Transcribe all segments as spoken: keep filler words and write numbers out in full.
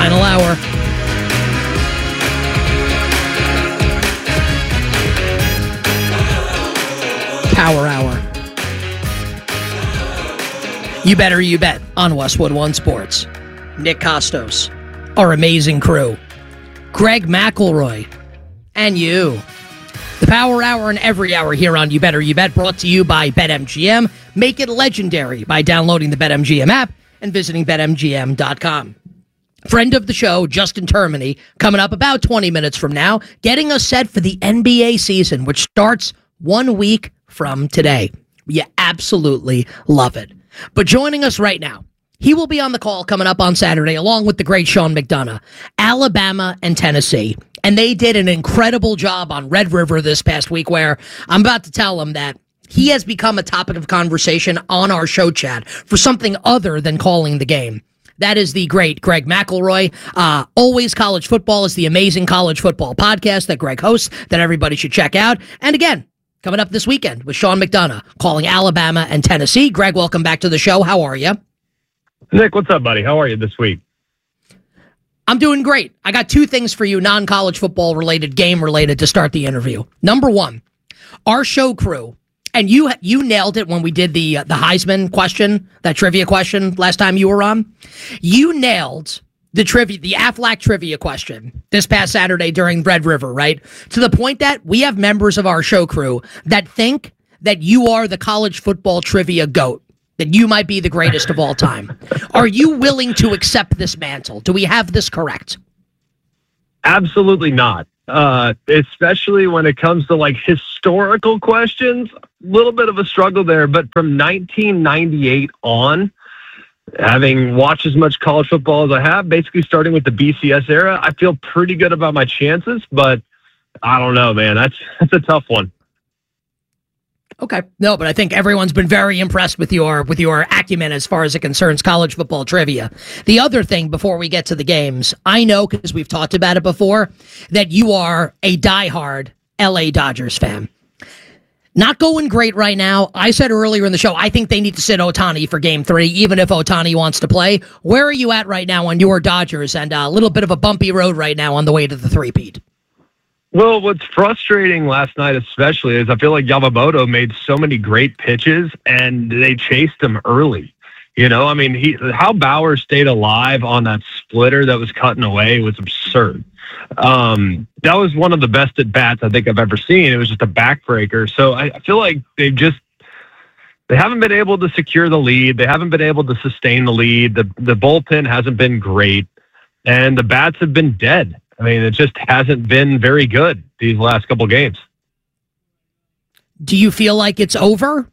Final hour. Power hour. You better you bet on Westwood One Sports. Nick Costos, our amazing crew, Greg McElroy, and you. The Power Hour and every hour here on You Better You Bet, brought to you by BetMGM. Make it legendary by downloading the BetMGM app and visiting Bet M G M dot com. Friend of the show, Justin Termini, coming up about twenty minutes from now, getting us set for the N B A season, which starts one week from today. You absolutely love it. But joining us right now, he will be on the call coming up on Saturday, along with the great Sean McDonough, Alabama and Tennessee. And they did an incredible job on Red River this past week, where I'm about to tell him that he has become a topic of conversation on our show chat for something other than calling the game. That is the great Greg McElroy. Uh, Always College Football is the amazing college football podcast that Greg hosts that everybody should check out. And again, coming up this weekend with Sean McDonough, calling Alabama and Tennessee. Greg, welcome back to the show. How are you? Nick, what's up, buddy? How are you this week? I'm doing great. I got two things for you, non-college football related, game related, to start the interview. Number one, our show crew, and you you nailed it when we did the uh, the Heisman question, that trivia question last time you were on. You nailed the trivia, the Aflac trivia question this past Saturday during Red River, right? To the point that we have members of our show crew that think that you are the college football trivia GOAT, that you might be the greatest of all time. Are you willing to accept this mantle? Do we have this correct? Absolutely not. Uh, especially when it comes to like historical questions, a little bit of a struggle there. But from nineteen ninety-eight on, having watched as much college football as I have, basically starting with the B C S era, I feel pretty good about my chances. But I don't know, man. That's that's a tough one. Okay. No, but I think everyone's been very impressed with your with your acumen as far as it concerns college football trivia. The other thing before we get to the games, I know, because we've talked about it before, that you are a diehard L A Dodgers fan. Not going great right now. I said earlier in the show, I think they need to sit Ohtani for game three, even if Ohtani wants to play. Where are you at right now on your Dodgers, and a little bit of a bumpy road right now on the way to the three-peat? Well, what's frustrating last night especially is I feel like Yamamoto made so many great pitches and they chased him early. You know, I mean, he how Bauer stayed alive on that splitter that was cutting away was absurd. Um, that was one of the best at bats I think I've ever seen. It was just a backbreaker. So I, I feel like they've just they haven't been able to secure the lead. They haven't been able to sustain the lead. The the bullpen hasn't been great, and the bats have been dead. I mean, it just hasn't been very good these last couple games. Do you feel like it's over?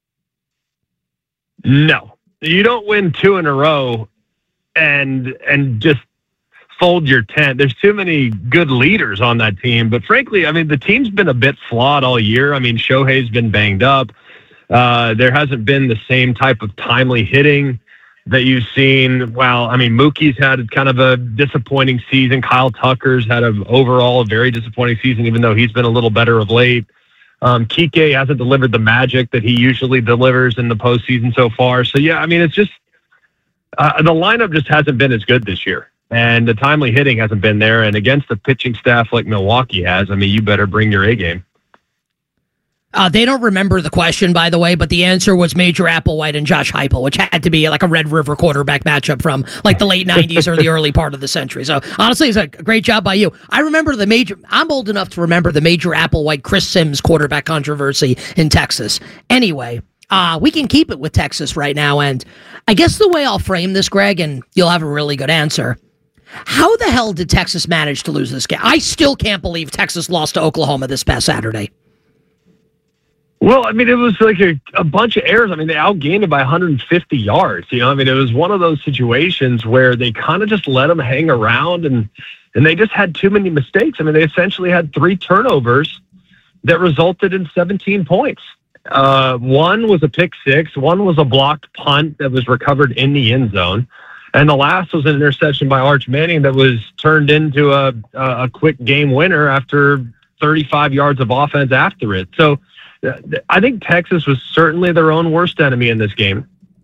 No. You don't win two in a row and and just fold your tent. There's too many good leaders on that team. But frankly, I mean, the team's been a bit flawed all year. I mean, Shohei's been banged up. Uh, there hasn't been the same type of timely hitting that you've seen. Well, I mean, Mookie's had kind of a disappointing season. Kyle Tucker's had an overall a very disappointing season, even though he's been a little better of late. Um, Kike hasn't delivered the magic that he usually delivers in the postseason so far. So, yeah, I mean, it's just uh, the lineup just hasn't been as good this year. And the timely hitting hasn't been there. And against the pitching staff like Milwaukee has, I mean, you better bring your A game. Uh, they don't remember the question, by the way, but the answer was Major Applewhite and Josh Heupel, which had to be like a Red River quarterback matchup from like the late nineties or the early part of the century. So honestly, it's a great job by you. I remember the major, I'm old enough to remember the Major Applewhite, Chris Sims quarterback controversy in Texas. Anyway, uh, we can keep it with Texas right now. And I guess the way I'll frame this, Greg, and you'll have a really good answer. How the hell did Texas manage to lose this game? I still can't believe Texas lost to Oklahoma this past Saturday. Well, I mean, it was like a, a bunch of errors. I mean, they outgained it by one hundred fifty yards. You know, I mean, it was one of those situations where they kind of just let them hang around, and and they just had too many mistakes. I mean, they essentially had three turnovers that resulted in seventeen points. Uh, one was a pick six. One was a blocked punt that was recovered in the end zone. And the last was an interception by Arch Manning that was turned into a, a quick game winner after thirty-five yards of offense after it. So I think Texas was certainly their own worst enemy in this game.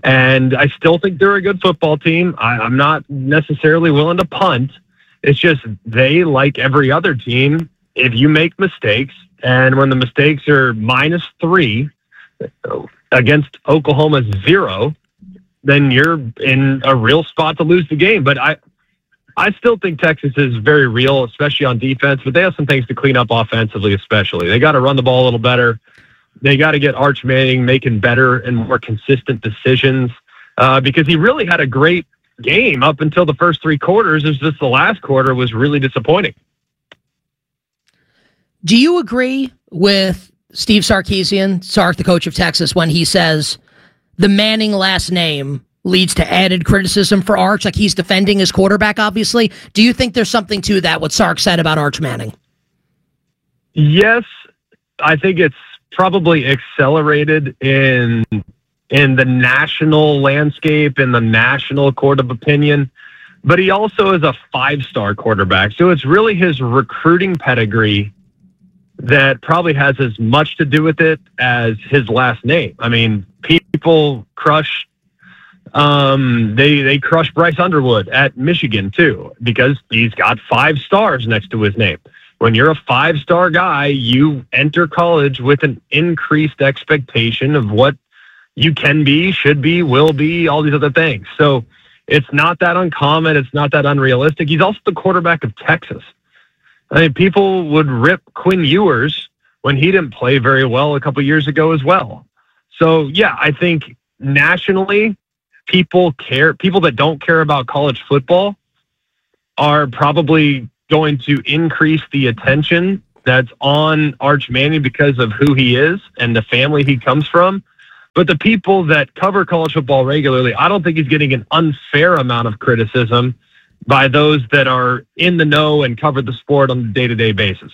And I still think they're a good football team. I, I'm not necessarily willing to punt. It's just they, like every other team, if you make mistakes, and when the mistakes are minus three against Oklahoma's zero, then you're in a real spot to lose the game. But I I still think Texas is very real, especially on defense, but they have some things to clean up offensively, especially. They got to run the ball a little better. They got to get Arch Manning making better and more consistent decisions uh, because he really had a great game up until the first three quarters. It's just the last quarter was really disappointing. Do you agree with Steve Sarkisian, Sark, the coach of Texas, when he says the Manning last name leads to added criticism for Arch? Like, he's defending his quarterback, obviously. Do you think there's something to that, what Sark said about Arch Manning? Yes, I think it's probably accelerated in in the national landscape, in the national court of opinion. But he also is a five-star quarterback. So it's really his recruiting pedigree that probably has as much to do with it as his last name. I mean, people crush um, they they crush Bryce Underwood at Michigan too, because he's got five stars next to his name. When you're a five-star guy, you enter college with an increased expectation of what you can be, should be, will be, all these other things. So it's not that uncommon. It's not that unrealistic. He's also the quarterback of Texas. I mean, people would rip Quinn Ewers when he didn't play very well a couple years ago as well. So, yeah, I think nationally, people care. People that don't care about college football are probably going to increase the attention that's on Arch Manning because of who he is and the family he comes from. But the people that cover college football regularly, I don't think he's getting an unfair amount of criticism by those that are in the know and cover the sport on a day-to-day basis.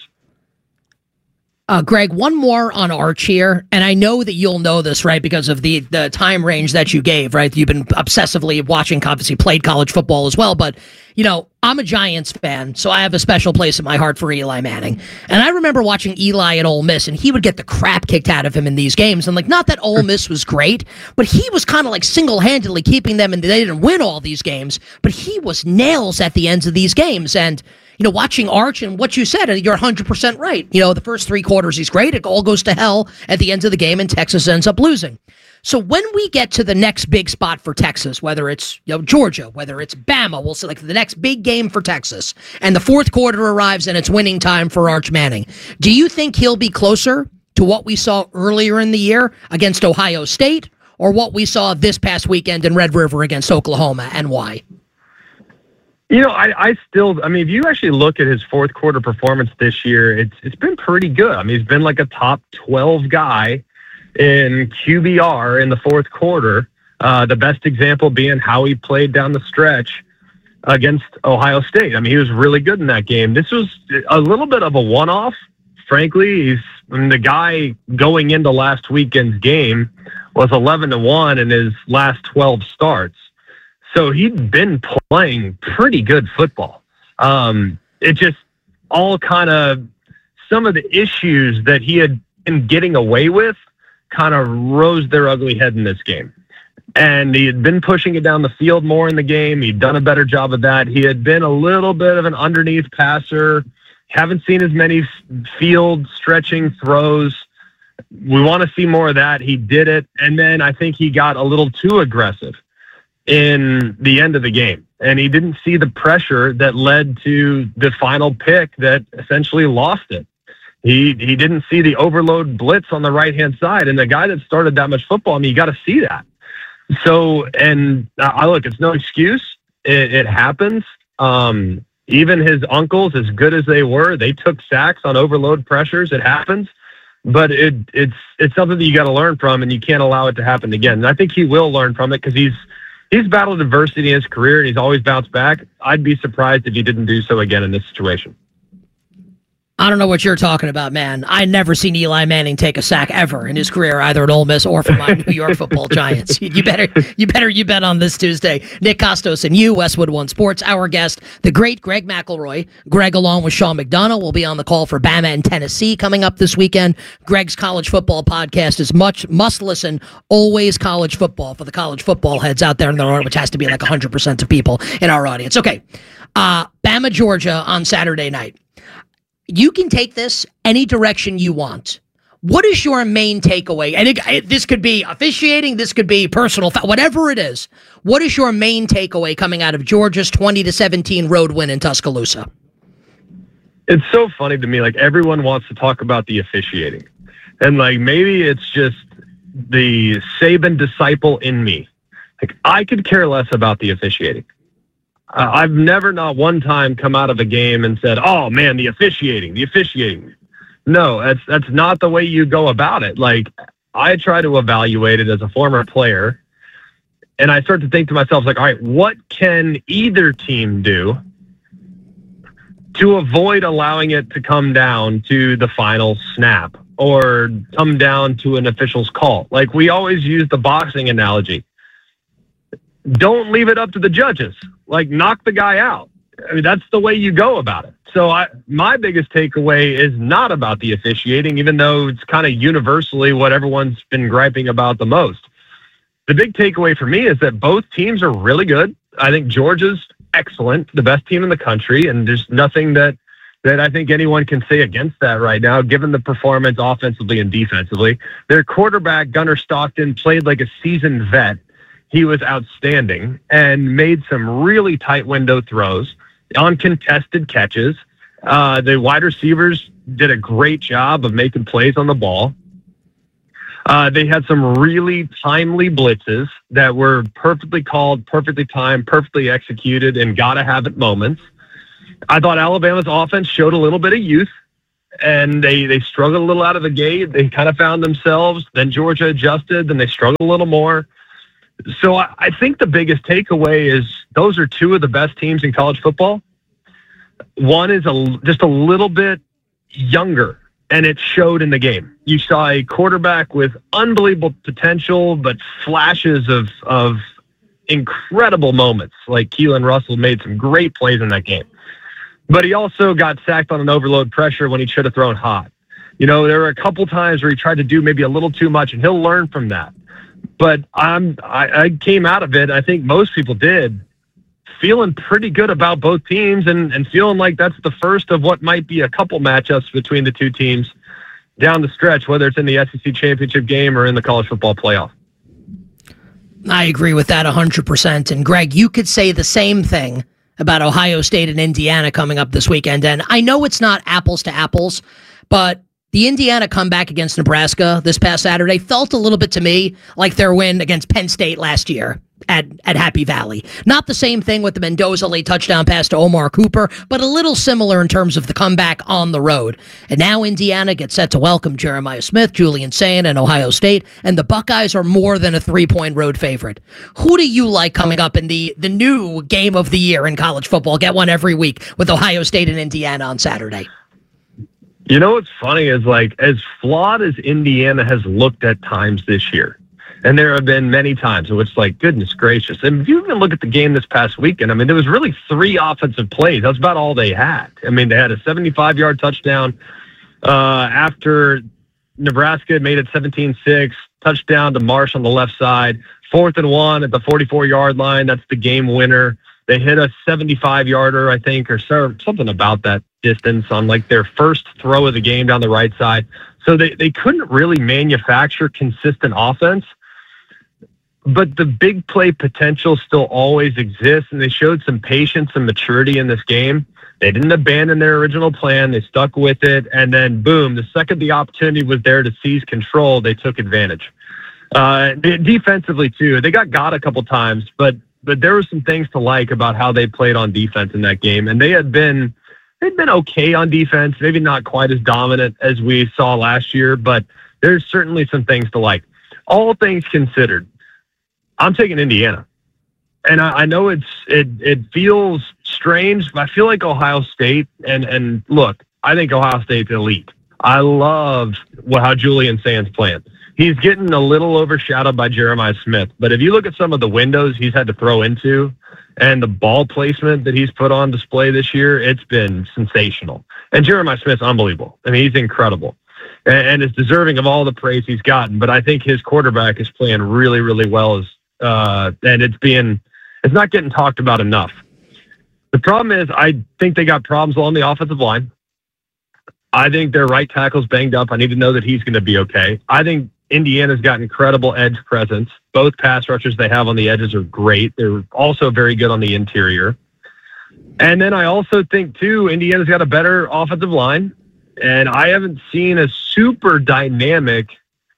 Uh, Greg, one more on Arch here, and I know that you'll know this, right, because of the the time range that you gave, right? You've been obsessively watching, obviously played college football as well, but, you know, I'm a Giants fan, so I have a special place in my heart for Eli Manning. And I remember watching Eli at Ole Miss, and he would get the crap kicked out of him in these games. And, like, not that Ole Miss was great, but he was kind of, like, single-handedly keeping them, and they didn't win all these games, but he was nails at the ends of these games. And, you know, watching Arch and what you said, you're one hundred percent right. You know, the first three quarters, he's great. It all goes to hell at the end of the game, and Texas ends up losing. So when we get to the next big spot for Texas, whether it's, you know, Georgia, whether it's Bama, we'll say like the next big game for Texas, and the fourth quarter arrives and it's winning time for Arch Manning, do you think he'll be closer to what we saw earlier in the year against Ohio State, or what we saw this past weekend in Red River against Oklahoma, and why? You know, I, I still, I mean, if you actually look at his fourth quarter performance this year, it's it's been pretty good. I mean, he's been like a top twelve guy in Q B R in the fourth quarter. Uh, the best example being how he played down the stretch against Ohio State. I mean, he was really good in that game. This was a little bit of a one-off, frankly. He's I mean, the guy going into last weekend's game was eleven to one in his last twelve starts. So he'd been playing pretty good football. Um, it just all kind of, some of the issues that he had been getting away with kind of rose their ugly head in this game. And he had been pushing it down the field more in the game. He'd done a better job of that. He had been a little bit of an underneath passer. Haven't seen as many field stretching throws. We want to see more of that. He did it. And then I think he got a little too aggressive in the end of the game. And he didn't see the pressure that led to the final pick that essentially lost it. He he didn't see the overload blitz on the right-hand side. And the guy that started that much football, I mean, you got to see that. So, and I uh, look, it's no excuse. It, it happens. Um, even his uncles, as good as they were, they took sacks on overload pressures. It happens. But it, it's it's something that you got to learn from, and you can't allow it to happen again. And I think he will learn from it because he's He's battled adversity in his career, and he's always bounced back. I'd be surprised if he didn't do so again in this situation. I don't know what you're talking about, man. I never seen Eli Manning take a sack ever in his career, either at Ole Miss or for my New York Football Giants. You better, you better, you bet on this Tuesday. Nick Kostos and you, Westwood One Sports. Our guest, the great Greg McElroy. Greg, along with Sean McDonough, will be on the call for Bama and Tennessee coming up this weekend. Greg's college football podcast is much must listen. Always college football for the college football heads out there in the world, which has to be like one hundred percent of people in our audience. Okay, uh, Bama, Georgia on Saturday night. You can take this any direction you want. What is your main takeaway? And it, it, this could be officiating, this could be personal, whatever it is. What is your main takeaway coming out of Georgia's twenty to seventeen road win in Tuscaloosa? It's so funny to me. Like, everyone wants to talk about the officiating. And, like, maybe it's just the Saban disciple in me. Like, I could care less about the officiating. Uh, I've never, not one time, come out of a game and said, "Oh man, the officiating, the officiating." No, that's that's not the way you go about it. Like, I try to evaluate it as a former player, and I start to think to myself, like, all right, what can either team do to avoid allowing it to come down to the final snap or come down to an official's call? Like, we always use the boxing analogy. Don't leave it up to the judges. Like, knock the guy out. I mean, that's the way you go about it. So I, my biggest takeaway is not about the officiating, even though it's kind of universally what everyone's been griping about the most. The big takeaway for me is that both teams are really good. I think Georgia's excellent, the best team in the country, and there's nothing that, that I think anyone can say against that right now, given the performance offensively and defensively. Their quarterback, Gunnar Stockton, played like a seasoned vet. He was outstanding and made some really tight window throws on contested catches. Uh, the wide receivers did a great job of making plays on the ball. Uh, they had some really timely blitzes that were perfectly called, perfectly timed, perfectly executed, and gotta have it moments. I thought Alabama's offense showed a little bit of youth, and they, they struggled a little out of the gate. They kind of found themselves. Then Georgia adjusted, then they struggled a little more. So I, I think the biggest takeaway is those are two of the best teams in college football. One is a, just a little bit younger, and it showed in the game. You saw a quarterback with unbelievable potential, but flashes of, of incredible moments. Like Keelan Russell made some great plays in that game. But he also got sacked on an overload pressure when he should have thrown hot. You know, there were a couple times where he tried to do maybe a little too much, and he'll learn from that. But I'm, I, I came out of it, I think most people did, feeling pretty good about both teams and, and feeling like that's the first of what might be a couple matchups between the two teams down the stretch, whether it's in the S E C championship game or in the college football playoff. I agree with that one hundred percent. And Greg, you could say the same thing about Ohio State and Indiana coming up this weekend. And I know it's not apples to apples, but the Indiana comeback against Nebraska this past Saturday felt a little bit to me like their win against Penn State last year at, at Happy Valley. Not the same thing with the Mendoza late touchdown pass to Omar Cooper, but a little similar in terms of the comeback on the road. And now Indiana gets set to welcome Jeremiah Smith, Julian Sayin, and Ohio State, and the Buckeyes are more than a three-point road favorite. Who do you like coming up in the, the new game of the year in college football? Get one every week with Ohio State and Indiana on Saturday. You know what's funny is, like, as flawed as Indiana has looked at times this year, and there have been many times in which, like, goodness gracious. And if you even look at the game this past weekend, I mean, there was really three offensive plays. That's about all they had. I mean, they had a seventy-five-yard touchdown uh, after Nebraska made it seventeen six, touchdown to Marsh on the left side, fourth and one at the forty-four-yard line. That's the game winner. They hit a seventy-five-yarder, I think, or something about that distance on, like, their first throw of the game down the right side. So they, they couldn't really manufacture consistent offense. But the big play potential still always exists, and they showed some patience and maturity in this game. They didn't abandon their original plan. They stuck with it, and then, boom, the second the opportunity was there to seize control, they took advantage. Uh, defensively, too, they got got a couple times, but but there were some things to like about how they played on defense in that game, and they had been they'd been okay on defense, maybe not quite as dominant as we saw last year, but there's certainly some things to like. All things considered, I'm taking Indiana. And I, I know it's it it feels strange, but I feel like Ohio State, and, and look, I think Ohio State's elite. I love what, how Julian Sand's playing. He's getting a little overshadowed by Jeremiah Smith, but if you look at some of the windows he's had to throw into and the ball placement that he's put on display this year, it's been sensational. And Jeremiah Smith's unbelievable. I mean, he's incredible and, and is deserving of all the praise he's gotten. But I think his quarterback is playing really, really well, as, uh, and it's being it's not getting talked about enough. The problem is, I think they got problems along the offensive line. I think their right tackle's banged up. I need to know that he's going to be okay. I think Indiana's got incredible edge presence. Both pass rushers they have on the edges are great. They're also very good on the interior. And then I also think, too, Indiana's got a better offensive line. And I haven't seen a super dynamic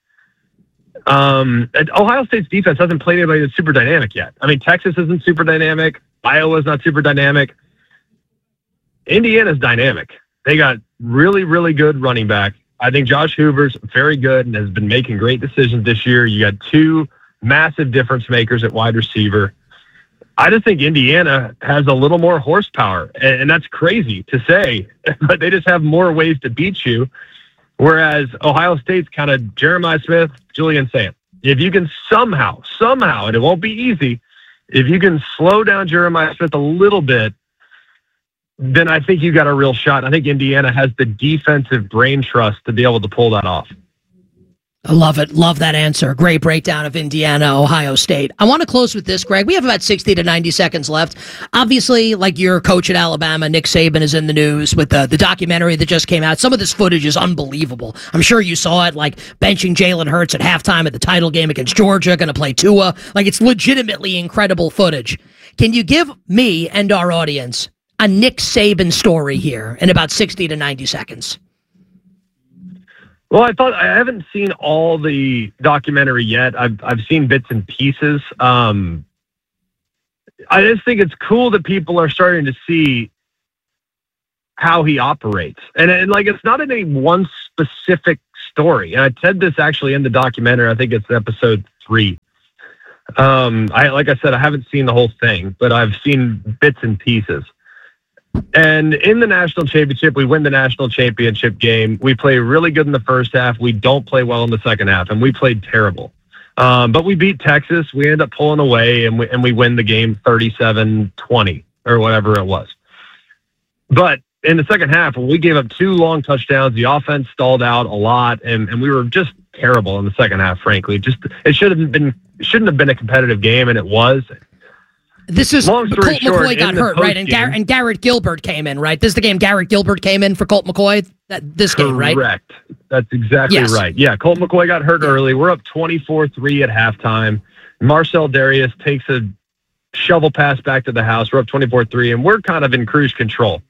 um, – Ohio State's defense hasn't played anybody that's super dynamic yet. I mean, Texas isn't super dynamic. Iowa's not super dynamic. Indiana's dynamic. They got really, really good running back. I think Josh Hoover's very good and has been making great decisions this year. You got two massive difference makers at wide receiver. I just think Indiana has a little more horsepower, and, and that's crazy to say, but they just have more ways to beat you, whereas Ohio State's kind of Jeremiah Smith, Julian Sand. If you can somehow, somehow, and it won't be easy, if you can slow down Jeremiah Smith a little bit, then I think you got a real shot. I think Indiana has the defensive brain trust to be able to pull that off. I love it. Love that answer. Great breakdown of Indiana, Ohio State. I want to close with this, Greg. We have about sixty to ninety seconds left. Obviously, like your coach at Alabama, Nick Saban, is in the news with the, the documentary that just came out. Some of this footage is unbelievable. I'm sure you saw it, like benching Jalen Hurts at halftime at the title game against Georgia, going to play Tua. Like, it's legitimately incredible footage. Can you give me and our audience a Nick Saban story here in about sixty to ninety seconds? Well, I thought I haven't seen all the documentary yet. I've I've seen bits and pieces. Um, I just think it's cool that people are starting to see how he operates, and, and like it's not in any one specific story. And I said this actually in the documentary. I think it's episode three. Um, I like I said, I haven't seen the whole thing, but I've seen bits and pieces. And in the national championship, we win the national championship game. We play really good in the first half. We don't play well in the second half, and we played terrible. Um, but we beat Texas. We end up pulling away, and we, and we win the game thirty-seven twenty or whatever it was. But in the second half, when we gave up two long touchdowns, the offense stalled out a lot, and, and we were just terrible in the second half, frankly. Just it should have been shouldn't have been a competitive game, and it was. This is Colt short, McCoy got hurt, right? And, Gar- and Garrett Gilbert came in, right? This is the game Garrett Gilbert came in for Colt McCoy. That this Correct. game, right? Correct. That's exactly yes. right. Yeah, Colt McCoy got hurt early. We're up twenty-four three at halftime. Marcel Darius takes a shovel pass back to the house. We're up twenty-four three, and we're kind of in cruise control.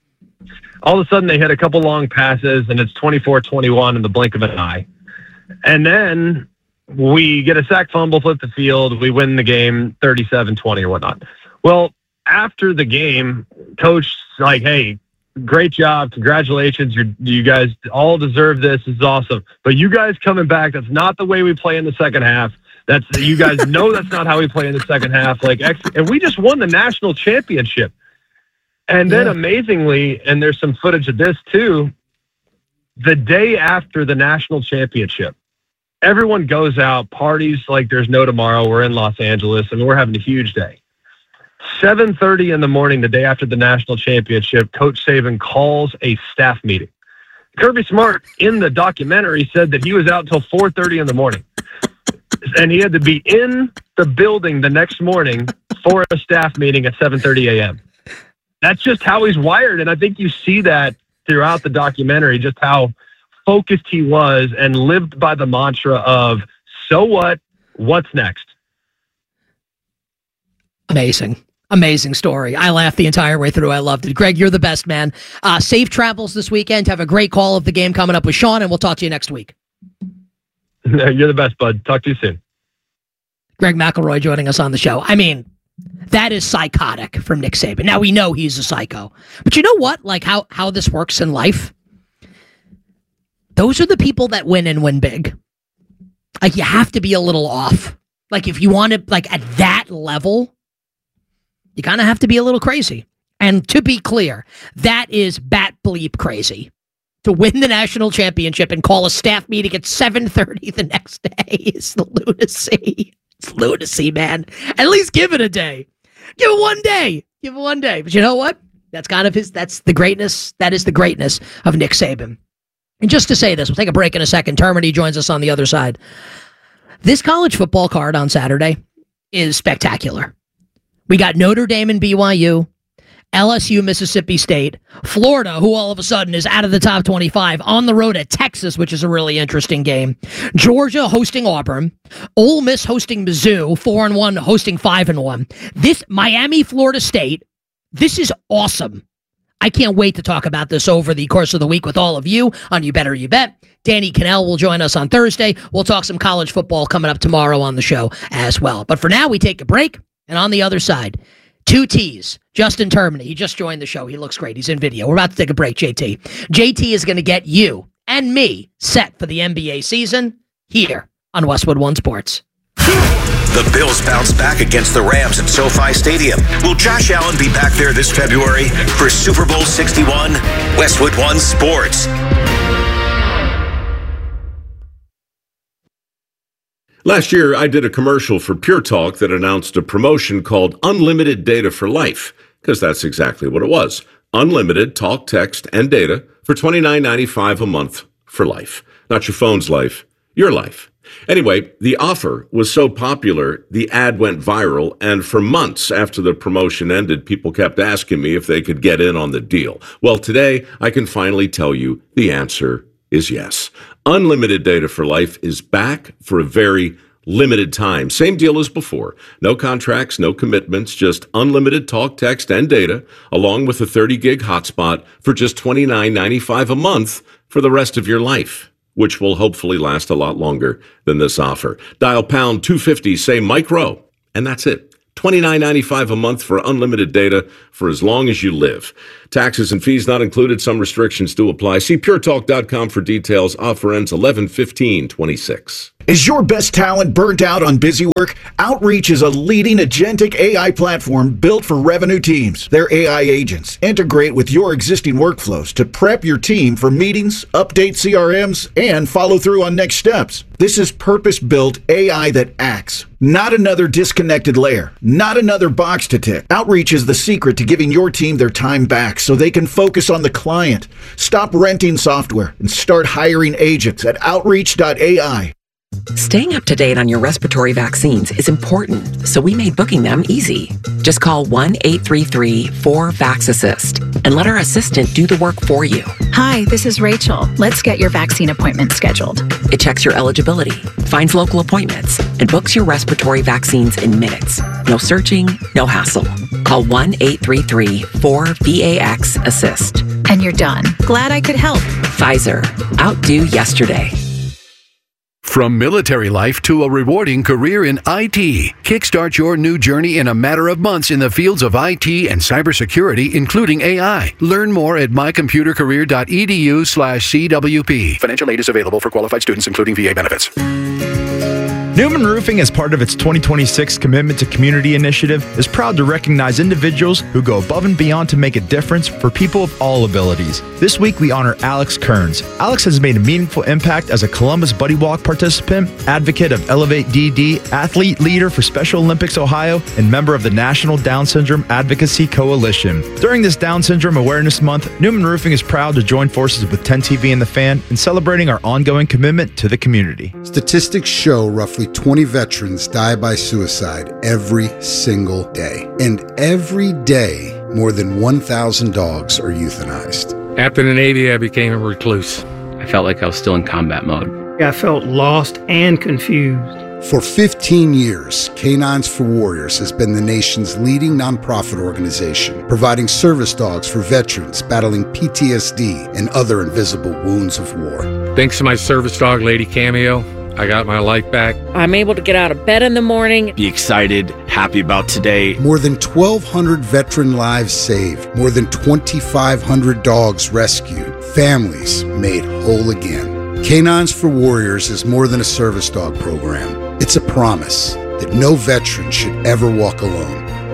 All of a sudden, they hit a couple long passes, and it's twenty-four twenty-one in the blink of an eye. And then we get a sack fumble, flip the field. We win the game thirty-seven twenty or whatnot. Well, after the game, coach like, hey, great job. Congratulations. You're, you guys all deserve this. This is awesome. But you guys coming back, that's not the way we play in the second half. That's you guys know that's not how we play in the second half. Like, and we just won the national championship. And then yeah. amazingly, and there's some footage of this too, the day after the national championship, everyone goes out, parties like there's no tomorrow. We're in Los Angeles, and we're having a huge day. seven thirty in the morning, the day after the national championship, Coach Saban calls a staff meeting. Kirby Smart, in the documentary, said that he was out until four thirty in the morning. And he had to be in the building the next morning for a staff meeting at seven thirty a.m. That's just how he's wired, and I think you see that throughout the documentary, just how focused he was and lived by the mantra of, so what, what's next? Amazing. Amazing story. I laughed the entire way through. I loved it. Greg, you're the best, man. Uh, safe travels this weekend. Have a great call of the game coming up with Sean, and we'll talk to you next week. You're the best, bud. Talk to you soon. Greg McElroy joining us on the show. I mean, that is psychotic from Nick Saban. Now, we know he's a psycho. But you know what? Like how, how this works in life? Those are the people that win and win big. Like, you have to be a little off. Like, if you want to, like, at that level, you kind of have to be a little crazy. And to be clear, that is bat bleep crazy to win the national championship and call a staff meeting at seven thirty the next day is the lunacy. It's lunacy, man. At least give it a day. Give it one day. Give it one day. But you know what? That's kind of his, that's the greatness. That is the greatness of Nick Saban. And just to say this, we'll take a break in a second. Termini joins us on the other side. This college football card on Saturday is spectacular. We got Notre Dame and B Y U, L S U, Mississippi State, Florida, who all of a sudden is out of the top twenty-five, on the road at Texas, which is a really interesting game, Georgia hosting Auburn, Ole Miss hosting Mizzou, four and one, hosting five and one. This Miami, Florida State, this is awesome. I can't wait to talk about this over the course of the week with all of you on You Better You Bet. Danny Cannell will join us on Thursday. We'll talk some college football coming up tomorrow on the show as well. But for now, we take a break, and on the other side, two T's. Justin Termini, he just joined the show. He looks great. He's in video. We're about to take a break, J T. J T is going to get you and me set for the N B A season here on Westwood One Sports. The Bills bounce back against the Rams at SoFi Stadium. Will Josh Allen be back there this February for Super Bowl sixty-one? Westwood One Sports. Last year, I did a commercial for Pure Talk that announced a promotion called Unlimited Data for Life, because that's exactly what it was. Unlimited talk, text, and data for twenty-nine ninety-five a month for life. Not your phone's life, your life. Anyway, the offer was so popular, the ad went viral, and for months after the promotion ended, people kept asking me if they could get in on the deal. Well, today, I can finally tell you the answer is yes. Unlimited Data for Life is back for a very limited time. Same deal as before. No contracts, no commitments, just unlimited talk, text, and data, along with a thirty gig hotspot for just twenty-nine ninety-five a month for the rest of your life, which will hopefully last a lot longer than this offer. Dial pound two fifty, say Mike Rowe, and that's it. twenty-nine ninety-five a month for unlimited data for as long as you live. Taxes and fees not included. Some restrictions do apply. See pure talk dot com for details. Offer ends eleven fifteen twenty-six. Is your best talent burnt out on busy work? Outreach is a leading agentic A I platform built for revenue teams. Their A I agents integrate with your existing workflows to prep your team for meetings, update C R Ms, and follow through on next steps. This is purpose-built A I that acts, not another disconnected layer, not another box to tick. Outreach is the secret to giving your team their time back so they can focus on the client. Stop renting software and start hiring agents at outreach dot A I. Staying up to date on your respiratory vaccines is important, so we made booking them easy. Just call one eight three three four vax assist and let our assistant do the work for you. Hi, this is Rachel. Let's get your vaccine appointment scheduled. It checks your eligibility, finds local appointments, and books your respiratory vaccines in minutes. No searching, no hassle. Call one eight three three four vax assist. And you're done. Glad I could help. Pfizer. Outdo yesterday. From military life to a rewarding career in I T, kickstart your new journey in a matter of months in the fields of I T and cybersecurity, including A I. Learn more at my computer career dot e d u slash c w p. Financial aid is available for qualified students, including V A benefits. Newman Roofing, as part of its twenty twenty-six Commitment to Community initiative, is proud to recognize individuals who go above and beyond to make a difference for people of all abilities. This week, we honor Alex Kearns. Alex has made a meaningful impact as a Columbus Buddy Walk participant, advocate of Elevate D D, athlete leader for Special Olympics Ohio, and member of the National Down Syndrome Advocacy Coalition. During this Down Syndrome Awareness Month, Newman Roofing is proud to join forces with ten T V and The Fan in celebrating our ongoing commitment to the community. Statistics show roughly twenty veterans die by suicide every single day. And every day, more than one thousand dogs are euthanized. After the Navy, I became a recluse. I felt like I was still in combat mode. I felt lost and confused. For fifteen years, Canines for Warriors has been the nation's leading nonprofit organization, providing service dogs for veterans battling P T S D and other invisible wounds of war. Thanks to my service dog, Lady Cameo, I got my life back. I'm able to get out of bed in the morning. Be excited, happy about today. More than twelve hundred veteran lives saved. More than twenty-five hundred dogs rescued. Families made whole again. Canines for Warriors is more than a service dog program. It's a promise that no veteran should ever walk alone.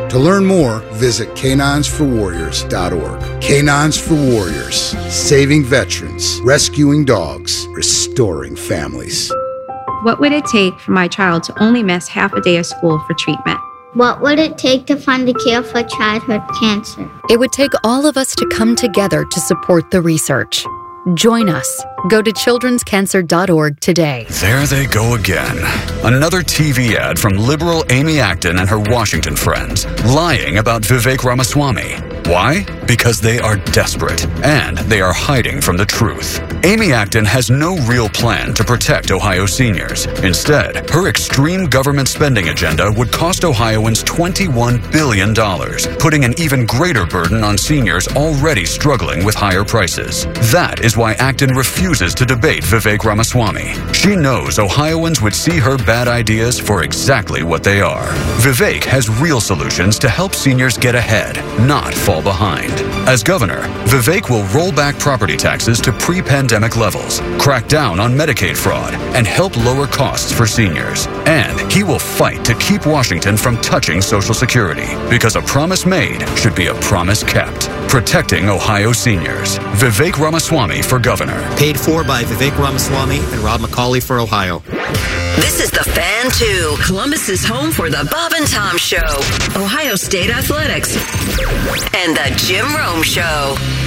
To learn more, visit canines for warriors dot org. Canines for Warriors, saving veterans, rescuing dogs, restoring families. What would it take for my child to only miss half a day of school for treatment? What would it take to find a cure for childhood cancer? It would take all of us to come together to support the research. Join us. Go to children's cancer dot org today. There they go again. Another T V ad from liberal Amy Acton and her Washington friends, lying about Vivek Ramaswamy. Why? Because they are desperate, and they are hiding from the truth. Amy Acton has no real plan to protect Ohio seniors. Instead, her extreme government spending agenda would cost Ohioans twenty-one billion dollars, putting an even greater burden on seniors already struggling with higher prices. That is why Acton refuses to debate Vivek Ramaswamy. She knows Ohioans would see her bad ideas for exactly what they are. Vivek has real solutions to help seniors get ahead, not fall behind. As governor, Vivek will roll back property taxes to pre-pandemic levels, crack down on Medicaid fraud, and help lower costs for seniors. And he will fight to keep Washington from touching Social Security, because a promise made should be a promise kept. Protecting Ohio seniors. Vivek Ramaswamy for governor. Paid for by Vivek Ramaswamy and Rob McCauley for Ohio. This is The Fan two, Columbus's home for the Bob and Tom Show, Ohio State Athletics, and the Jim Rome Show.